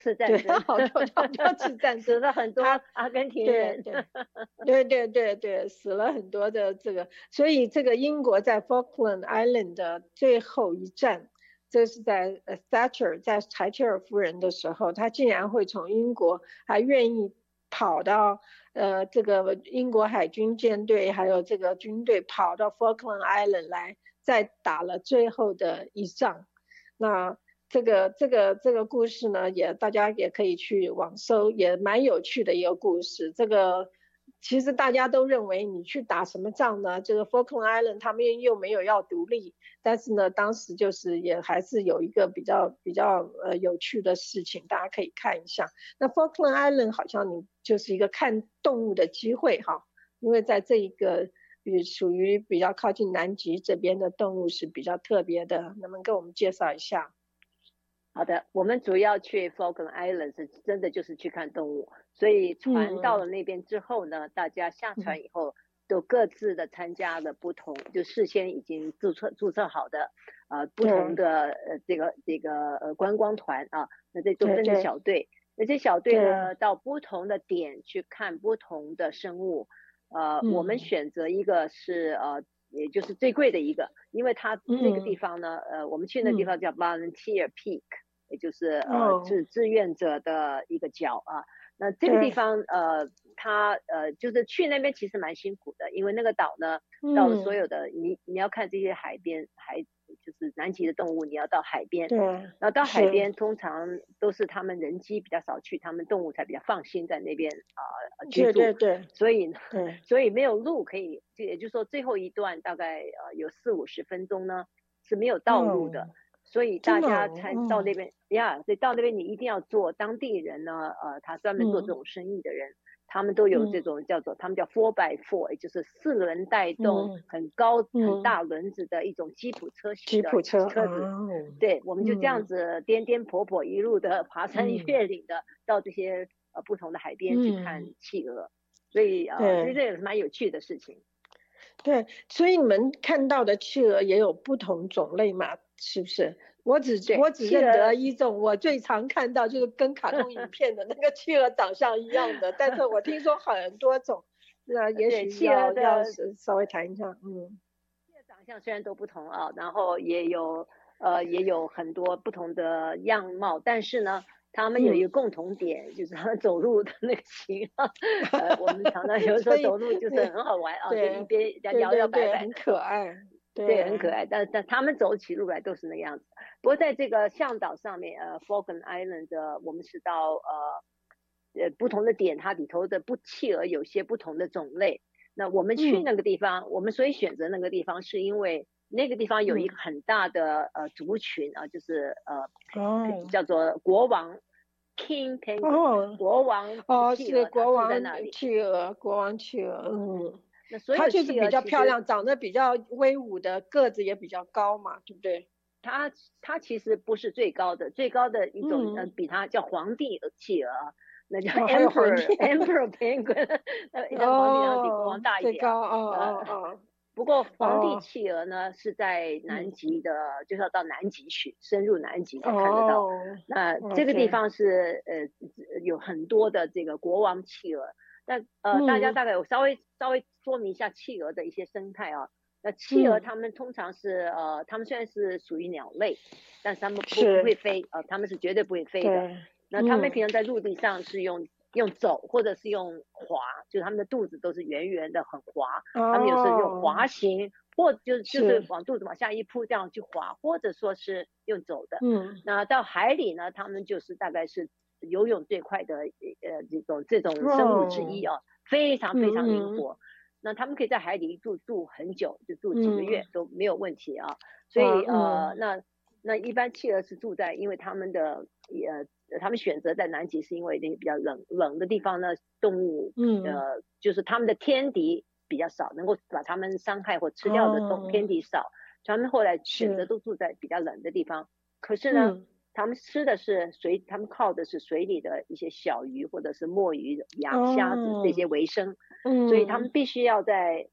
次战对， 争， 好多次战争， 死了很多阿根廷人。 对，死了很多的这个，所以这个英国在 Falkland Island 的最后一战，这是在Thatcher 在柴切尔夫人的时候，他竟然会从英国还愿意跑到这个英国海军舰队还有这个军队跑到 Falkland Island 来，再打了最后的一仗。那这个故事呢，大家也可以去网搜，也蛮有趣的一个故事。这个其实大家都认为你去打什么仗呢？这个 Falkland Island 他们又没有要独立，但是呢，当时就是也还是有一个比较有趣的事情，大家可以看一下。那 Falkland Island 好像你就是一个看动物的机会哈，因为在这一个属于比较靠近南极这边的动物是比较特别的，能不能跟我们介绍一下？ 好的，我们主要去 Falkland Islands 真的就是去看动物，所以船到了那边之后呢，大家下船以后都各自的参加了不同，就事先已经注册好的不同的观光团啊，那这都分成小队，那这小队呢到不同的点去看不同的生物，我们选择一个是也就是最贵的一个，因为它这个地方呢，我们去的地方叫 Volunteer Peak，也就是志愿者的一个角啊。那这个地方它就是去那边其实蛮辛苦的，因为那个岛呢，到了所有的你要看这些海边就是南极的动物，你要到海边。然后到海边通常都是他们人机比较少去，他们动物才比较放心在那边居住。 对， 所以没有路可以，也就是说最后一段大概有40-50分钟呢是没有道路的。所以大家才到那边所以到那边你一定要做当地人呢，他专门做这种生意的人，他们都有这种他们叫 4x4， 也就是4轮带动很高很大轮子的一种吉普车型的车子。对，我们就这样子颠颠簸簸一路的爬山越岭的到这些不同的海边去看企鹅，所以这也是蛮有趣的事情。 对，所以你们看到的企鹅也有不同种类嘛？是不是？我只认得一种，我最常看到就是跟卡通影片的那个企鹅长相一样的，但是我听说很多种，那也许要稍微谈一下。 企鹅长相虽然都不同啊，然后也有很多不同的样貌，但是呢，他们有一个共同点，就是他们走路的那个形我们常常有时候走路就是很好玩啊，就一边摇摇摆摆的， 很可爱。 对，很可爱，但他们走起路来都是那个样子。不过在这个向导上面，Falkland Island 我们是到不同的点，它里头的企鹅有些不同的种类。那我们去那个地方，我们所以选择那个地方，是因为那个地方有一个很大的族群啊，就是叫做国王 King Penguin，国王企鹅， 是国王在那里。 企鹅，国王企鹅， 那所有它就是比较漂亮，长得比较威武的，个子也比较高嘛，对不对？ 它其实不是最高的，最高的一种比它叫皇帝企鹅，那叫 Emperor Penguin， 一张皇帝然后比国王大一点。 最高不过皇帝企鹅呢是在南极的，就是要到南极去，深入南极才看得到。那这个地方是有很多的这个国王企鹅。那大家大概我稍微说明一下企鹅的一些生态啊。那企鹅它们通常是它们虽然是属于鸟类，但是它们不会飞它们是绝对不会飞的。那它们平常在陆地上是用走或者是用滑，就是它们的肚子都是圆圆的很滑，它们有时候用滑行，或就是往肚子往下一扑这样去滑，或者说是用走的。那到海里呢，它们就是大概是游泳最快的这种生物之一啊，非常非常灵活。那他们可以在海里住很久，就住几个月都没有问题啊。所以那一般企鹅是住在，因为他们选择在南极是因为那些比较冷的地方呢，动物就是他们的天敌比较少，能够把他们伤害或吃掉的天敌少，他们后来选择都住在比较冷的地方。可是呢，他们吃的是他们靠的是水里的一些小鱼或者是墨鱼、虾子这些为生，所以他们必须要在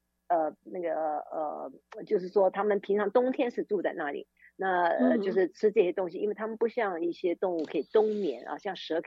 就是说他们平常冬天是住在那里，那就是吃这些东西，因为他们不像一些动物可以冬眠啊，像蛇